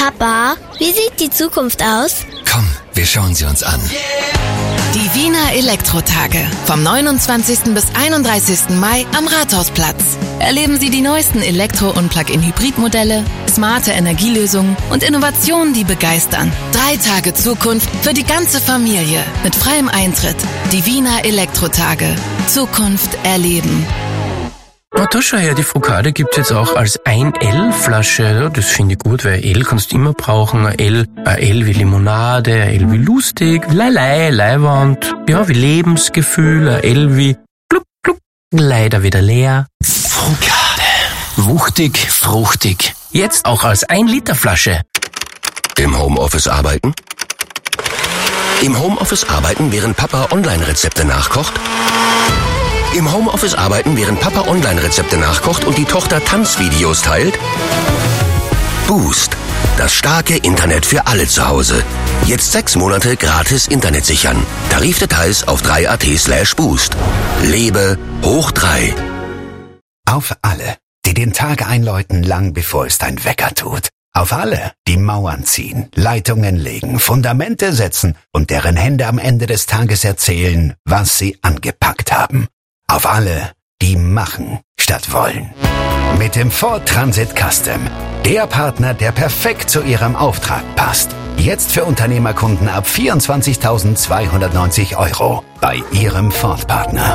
Papa, wie sieht die Zukunft aus? Komm, wir schauen sie uns an. Die Wiener Elektrotage. Vom 29. bis 31. Mai am Rathausplatz. Erleben Sie die neuesten Elektro- und Plug-in-Hybrid-Modelle, smarte Energielösungen und Innovationen, die begeistern. 3 Tage Zukunft für die ganze Familie. Mit freiem Eintritt. Die Wiener Elektrotage. Zukunft erleben. Oh, da schau her, die Focade gibt's jetzt auch als 1L-Flasche. Ja, das finde ich gut, weil L kannst du immer brauchen. Ein L wie Limonade, ein L wie lustig, Leiwand, ja, wie Lebensgefühl, ein L wie blub, blub, leider wieder leer. Focade. Wuchtig, fruchtig. Jetzt auch als 1-Liter-Flasche. Im Homeoffice arbeiten? Im Homeoffice arbeiten, während Papa Online-Rezepte nachkocht? Im Homeoffice arbeiten, während Papa Online-Rezepte nachkocht und die Tochter Tanzvideos teilt? Boost. Das starke Internet für alle zu Hause. Jetzt 6 Monate gratis Internet sichern. Tarifdetails auf 3at/boost. Lebe hoch 3. Auf alle, die den Tag einläuten, lang bevor es dein Wecker tut. Auf alle, die Mauern ziehen, Leitungen legen, Fundamente setzen und deren Hände am Ende des Tages erzählen, was sie angepackt haben. Auf alle, die machen statt wollen. Mit dem Ford Transit Custom. Der Partner, der perfekt zu Ihrem Auftrag passt. Jetzt für Unternehmerkunden ab 24.290 € bei Ihrem Ford-Partner.